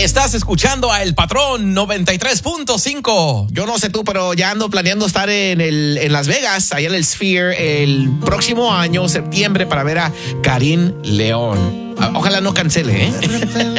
Estás escuchando a El Patrón 93.5. Yo no sé tú, pero ya ando planeando estar en Las Vegas, allá en el Sphere, el próximo año, septiembre, para ver a Karim León. Ojalá no cancele, ¿eh?